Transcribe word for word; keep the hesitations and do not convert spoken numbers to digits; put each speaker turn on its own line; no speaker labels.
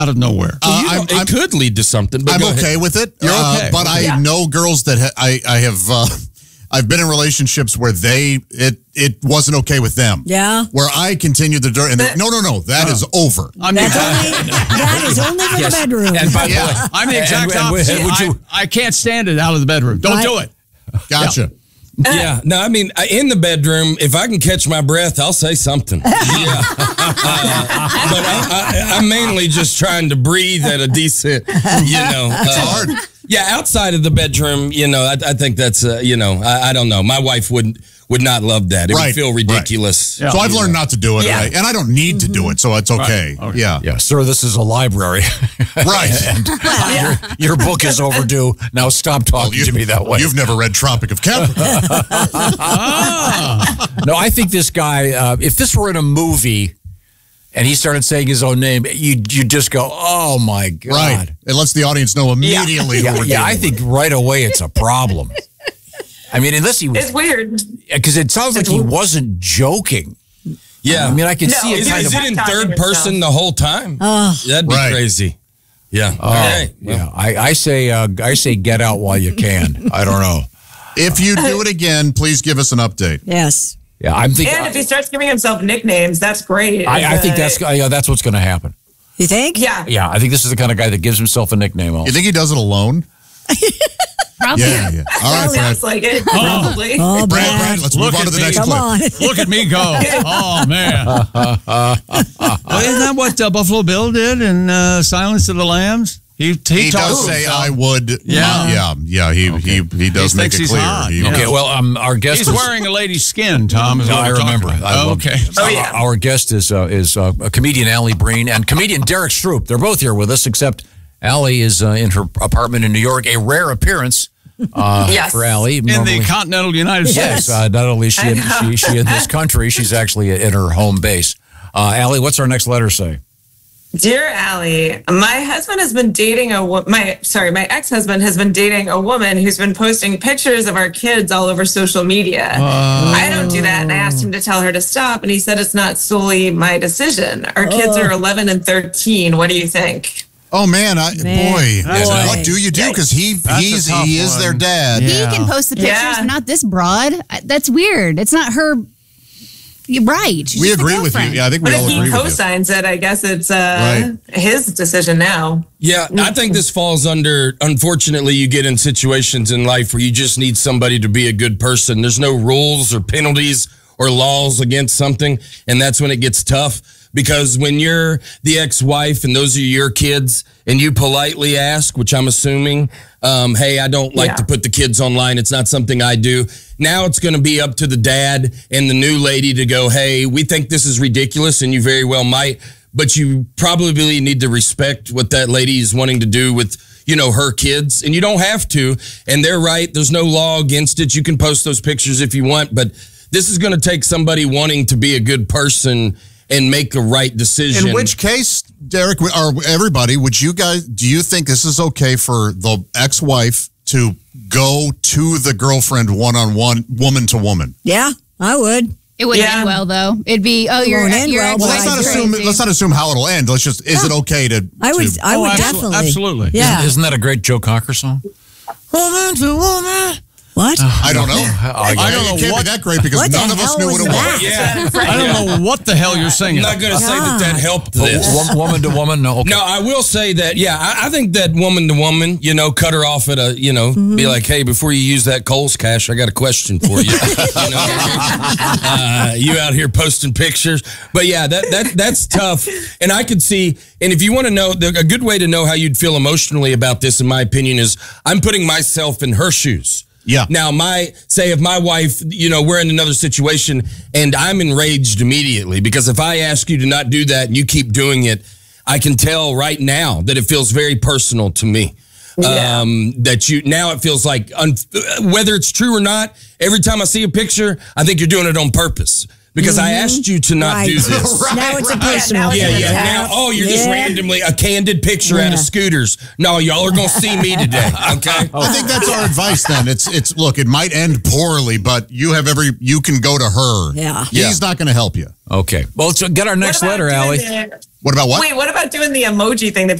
out of nowhere.
Uh, well, you know, it could lead to something. But
I'm okay with it.
You're
uh,
okay.
But I
yeah.
know girls that ha- I I have. Uh, I've been in relationships where they it it wasn't okay with them.
Yeah.
Where I continued the dirt and they, no no no that uh, is over.
I mean,
That's only, that is only for
Yes.
the bedroom.
And by the
Yeah.
way,
I'm the exact
and- and would-
opposite.
would you-
I, I can't stand it out of the bedroom. Don't
Right.
do it.
Gotcha.
Yeah, no, I mean, in the bedroom, if I can catch my breath, I'll say something. Yeah. Uh, but I, I, I'm mainly just trying to breathe at a decent, you know.
It's
uh,
hard.
Yeah, outside of the bedroom, you know, I, I think that's, uh, you know, I, I don't know. My wife wouldn't would not love that. It
Right,
would feel ridiculous.
right.
So I've
you
learned
know.
not to do it,
Yeah.
right? And I don't need to do it, so it's okay.
Right. Okay.
Yeah,
Yeah, sir, this is a library.
right.
And your, your book is overdue. Now stop talking
you,
to me that way.
You've never read Tropic of Capricorn.
No, I think this guy, uh, if this were in a movie and he started saying his own name, you you just go, oh, my God.
Right. It lets the audience know immediately who
Yeah,
we're
yeah,
dealing
I
with.
think right away it's a problem. I mean, unless he was,
It's weird.
because it sounds like he wasn't joking.
Yeah.
I mean, I can
No,
see it
Is,
kind
it-
of.
is it in
Talking
third
himself.
person the whole time? That'd be
Right.
crazy. Yeah.
Oh,
Okay.
yeah, I, I say, uh, I say, get out while you can. I don't know.
If you do it again, please give us an update.
Yes.
Yeah, I'm thinking.
And if he starts giving himself nicknames, that's great.
I, I think
But-
that's yeah, that's what's going to happen.
You think?
Yeah.
Yeah, I think this is the kind of guy that gives himself a nickname. Also.
You think he does it alone?
Probably.
Yeah, yeah. All right, Brad.
Sounds like it. Probably.
Oh,
Brad,
Brad.
Brad, let's
Look
move on to
at
the
me.
next
Come
clip.
on.
Look at me go. Oh, man. Well, isn't that what uh, Buffalo Bill did in uh, Silence of the Lambs? He, he,
He
talks
does say,
himself.
I would.
Yeah.
uh, yeah, yeah. He he he does
He
make
thinks
it
he's
clear.
hot.
He-
Yeah.
Okay, well, um, our guest
He's
is,
wearing a lady's skin, Tom. Is
No,
what
I
we're talking
remember.
about.
I love-
okay.
Oh, yeah.
Our guest is uh, is uh, a comedian Allie Breen and comedian Derek Stroop. They're both here with us, except Allie is uh, in her apartment in New York. A rare appearance uh,
Yes.
for Allie.
In
Normally-
the continental United
yes,
States.
uh, not only is she in,
I know.
she, she in this country, she's actually in her home base. Uh, Allie, what's our next letter say?
Dear Allie, my husband has been dating a wo- my sorry, my ex-husband has been dating a woman who's been posting pictures of our kids all over social media. I don't do that, and I asked him to tell her to stop, and he said it's not solely my decision. Our kids are eleven and thirteen. What do you think?
Oh man, I,
Man.
boy,
Boy.
what do you do? Because he
That's a
he's
tough
he is
one.
their dad.
He
Yeah.
can post the pictures,
Yeah.
but not this broad. I- That's weird. It's not her. You're right. She's
We
just a
agree with you.
girlfriend.
Yeah, I think we
But
all
if he
agree with you.
co-signs it, I guess it's uh, his decision now.
Yeah, I think this falls under, unfortunately, you get in situations in life where you just need somebody to be a good person. There's no rules or penalties or laws against something, and that's when it gets tough. Because when you're the ex-wife and those are your kids, and you politely ask, which I'm assuming, um, hey, I don't like
Yeah.
to put the kids online. It's not something I do. Now it's going to be up to the dad and the new lady to go, hey, we think this is ridiculous, and you very well might, but you probably need to respect what that lady is wanting to do with, you know, her kids. And you don't have to. And they're right. There's no law against it. You can post those pictures if you want, but this is going to take somebody wanting to be a good person and make the right decision.
In which case, Derek, or everybody, would you guys, do you think this is okay for the ex-wife to go to the girlfriend one-on-one, woman to woman?
Yeah, I would.
It wouldn't
Yeah.
end well, though. It'd be, oh, you're,
won't end
you're
well,
ex-
but
Let's
I
not
do.
assume. Let's not assume how it'll end. Let's just. Is it okay to?
I would.
to-
I
Oh,
would
absol-
definitely.
absolutely.
Yeah.
Isn't that a great Joe Cocker song? Woman to woman.
What?
I don't know.
I
I don't
It
know
can't
what-
be that great because
What the
none of us
hell
knew what
was
it
that?
was.
Yeah.
I don't know what the hell you're singing.
I'm not going to say that that helped this.
Wo- woman to woman? No. Okay.
No, I will say that, yeah, I, I think that woman to woman, you know, cut her off at a, you know, be like, hey, before you use that Kohl's cash, I got a question for you. you know, uh, you out here posting pictures. But yeah, that that that's tough. And I could see, and if you want to know, the, a good way to know how you'd feel emotionally about this, in my opinion, is I'm putting myself in her shoes.
Yeah.
Now, my say if my wife, you know, we're in another situation and I'm enraged immediately because if I ask you to not do that and you keep doing it, I can tell right now that it feels very personal to me.
Yeah.
Um, that you now it feels like un, whether it's true or not. Every time I see a picture, I think you're doing it on purpose because I asked you to not
Right.
do this.
Right,
Now it's a
right.
personal.
Yeah,
thing.
yeah. Now, oh, you're just
Yeah.
randomly a candid picture out
Yeah.
of Scooters. No, y'all are gonna see me today. Okay.
I think that's our advice then. It's it's look, it might end poorly, but you have every you can go to her.
Yeah.
He's
Yeah.
not going to help you.
Okay. Well, let's get our next
What about
letter,
doing
Allie.
the-
What about what?
Wait, what about doing the emoji thing that